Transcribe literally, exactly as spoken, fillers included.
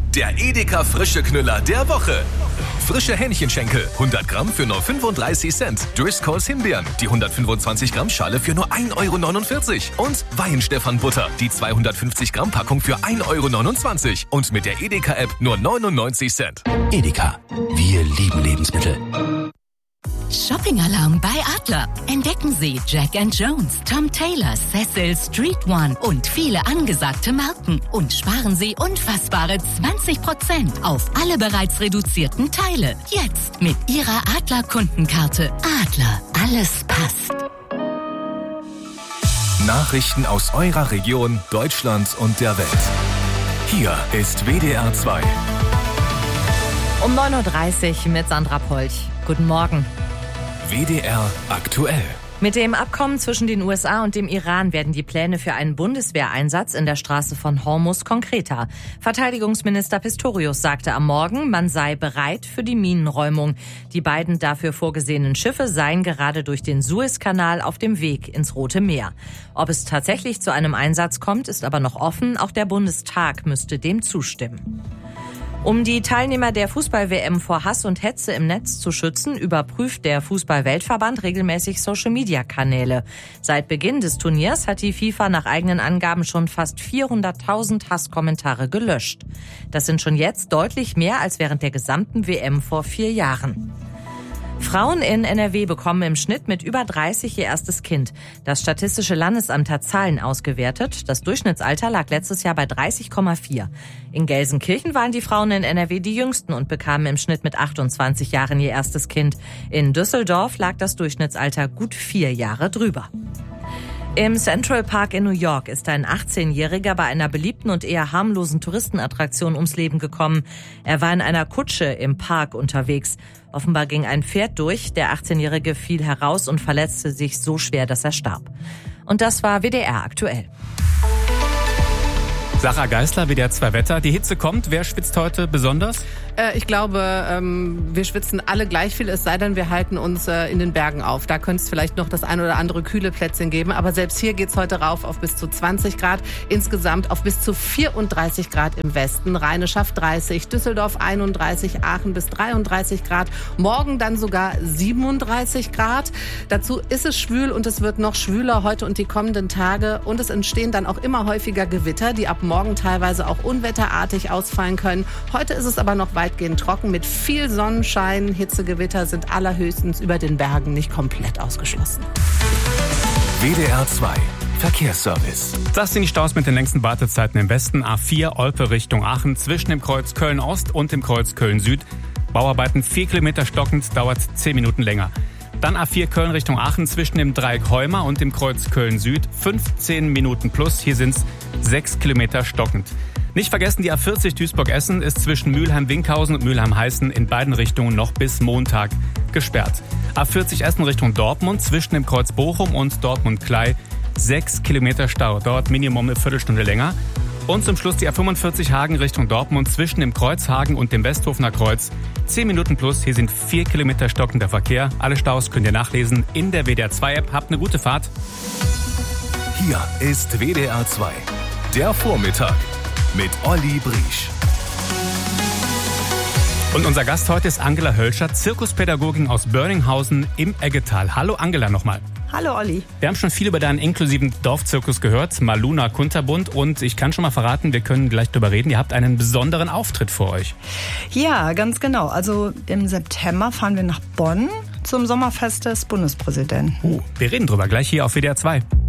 Der Edeka frische Knüller der Woche. Frische Hähnchenschenkel, hundert Gramm für nur fünfunddreißig Cent. Driscolls Himbeeren, die hundertfünfundzwanzig Gramm Schale für nur ein Euro neunundvierzig. Und Weihenstephan Butter, die zweihundertfünfzig Gramm Packung für ein Euro neunundzwanzig. Und mit der Edeka-App nur neunundneunzig Cent. Edeka, wir lieben Lebensmittel. Shopping-Alarm bei Adler. Entdecken Sie Jack and Jones, Tom Taylor, Cecil, Street One und viele angesagte Marken. Und sparen Sie unfassbare zwanzig Prozent auf alle bereits reduzierten Teile. Jetzt mit Ihrer Adler-Kundenkarte. Adler, alles passt. Nachrichten aus eurer Region, Deutschland und der Welt. Hier ist W D R zwei. Um neun Uhr dreißig mit Sandra Polch. Guten Morgen. W D R aktuell. Mit dem Abkommen zwischen den U S A und dem Iran werden die Pläne für einen Bundeswehreinsatz in der Straße von Hormuz konkreter. Verteidigungsminister Pistorius sagte am Morgen, man sei bereit für die Minenräumung. Die beiden dafür vorgesehenen Schiffe seien gerade durch den Suezkanal auf dem Weg ins Rote Meer. Ob es tatsächlich zu einem Einsatz kommt, ist aber noch offen. Auch der Bundestag müsste dem zustimmen. Um die Teilnehmer der Fußball-W M vor Hass und Hetze im Netz zu schützen, überprüft der Fußball-Weltverband regelmäßig Social-Media-Kanäle. Seit Beginn des Turniers hat die FIFA nach eigenen Angaben schon fast vierhunderttausend Hasskommentare gelöscht. Das sind schon jetzt deutlich mehr als während der gesamten W M vor vier Jahren. Frauen in N R W bekommen im Schnitt mit über dreißig ihr erstes Kind. Das Statistische Landesamt hat Zahlen ausgewertet. Das Durchschnittsalter lag letztes Jahr bei dreißig Komma vier. In Gelsenkirchen waren die Frauen in N R W die jüngsten und bekamen im Schnitt mit achtundzwanzig Jahren ihr erstes Kind. In Düsseldorf lag das Durchschnittsalter gut vier Jahre drüber. Im Central Park in New York ist ein achtzehnjähriger bei einer beliebten und eher harmlosen Touristenattraktion ums Leben gekommen. Er war in einer Kutsche im Park unterwegs. Offenbar ging ein Pferd durch. Der achtzehnjährige fiel heraus und verletzte sich so schwer, dass er starb. Und das war W D R aktuell. Sarah Geisler, W D R zwei Wetter. Die Hitze kommt. Wer schwitzt heute besonders? Äh, ich glaube, ähm, wir schwitzen alle gleich viel, es sei denn, wir halten uns äh, in den Bergen auf. Da könnte es vielleicht noch das ein oder andere kühle Plätzchen geben. Aber selbst hier geht's heute rauf auf bis zu zwanzig Grad. Insgesamt auf bis zu vierunddreißig Grad im Westen. Rheine schafft dreißig, Düsseldorf einunddreißig, Aachen bis dreiunddreißig Grad. Morgen dann sogar siebenunddreißig Grad. Dazu ist es schwül und es wird noch schwüler heute und die kommenden Tage. Und es entstehen dann auch immer häufiger Gewitter, die ab morgen teilweise auch unwetterartig ausfallen können. Heute ist es aber noch weitgehend trocken mit viel Sonnenschein. Hitzegewitter sind allerhöchstens über den Bergen nicht komplett ausgeschlossen. W D R zwei Verkehrsservice. Das sind die Staus mit den längsten Wartezeiten im Westen. A vier Olpe Richtung Aachen zwischen dem Kreuz Köln-Ost und dem Kreuz Köln-Süd. Bauarbeiten vier Kilometer stockend, dauert zehn Minuten länger. Dann A vier Köln Richtung Aachen zwischen dem Dreieck Heuma und dem Kreuz Köln-Süd. fünfzehn Minuten plus, hier sind es sechs Kilometer stockend. Nicht vergessen, die A vierzig Duisburg-Essen ist zwischen Mülheim-Winkhausen und Mülheim-Heißen in beiden Richtungen noch bis Montag gesperrt. A vierzig Essen Richtung Dortmund zwischen dem Kreuz Bochum und Dortmund-Klei. sechs Kilometer Stau, dauert Minimum eine Viertelstunde länger. Und zum Schluss die A fünfundvierzig Hagen Richtung Dortmund zwischen dem Kreuz Hagen und dem Westhofener Kreuz. zehn Minuten plus, hier sind vier Kilometer stockender Verkehr. Alle Staus könnt ihr nachlesen in der W D R zwei App. Habt eine gute Fahrt. Hier ist W D R zwei. Der Vormittag mit Olli Briesch. Und unser Gast heute ist Angela Hölscher, Zirkuspädagogin aus Börninghausen im Eggetal. Hallo Angela nochmal. Hallo Olli. Wir haben schon viel über deinen inklusiven Dorfzirkus gehört, Maluna Kunterbund. Und ich kann schon mal verraten, wir können gleich drüber reden. Ihr habt einen besonderen Auftritt vor euch. Ja, ganz genau. Also im September fahren wir nach Bonn zum Sommerfest des Bundespräsidenten. Oh, wir reden drüber gleich hier auf W D R zwei.